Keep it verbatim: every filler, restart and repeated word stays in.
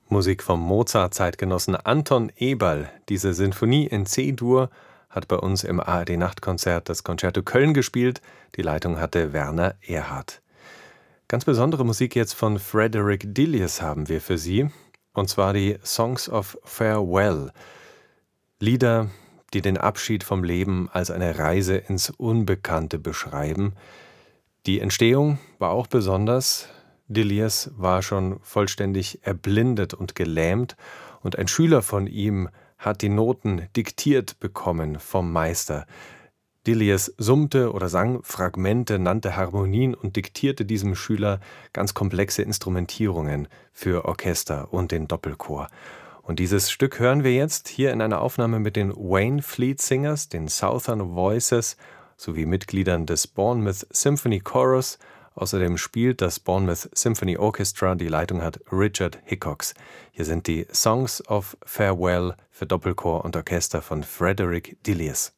Musik vom Mozart-Zeitgenossen Anton Eberl. Diese Sinfonie in C-Dur hat bei uns im A R D-Nachtkonzert das Concerto Köln gespielt. Die Leitung hatte Werner Erhardt. Ganz besondere Musik jetzt von Frederick Delius haben wir für Sie, und zwar die Songs of Farewell. Lieder, die den Abschied vom Leben als eine Reise ins Unbekannte beschreiben. Die Entstehung war auch besonders. Delius war schon vollständig erblindet und gelähmt, und ein Schüler von ihm hat die Noten diktiert bekommen vom Meister. Delius summte oder sang Fragmente, nannte Harmonien und diktierte diesem Schüler ganz komplexe Instrumentierungen für Orchester und den Doppelchor. Und dieses Stück hören wir jetzt hier in einer Aufnahme mit den Wayne Fleet Singers, den Southern Voices sowie Mitgliedern des Bournemouth Symphony Chorus. Außerdem spielt das Bournemouth Symphony Orchestra, die Leitung hat Richard Hickox. Hier sind die Songs of Farewell für Doppelchor und Orchester von Frederick Delius.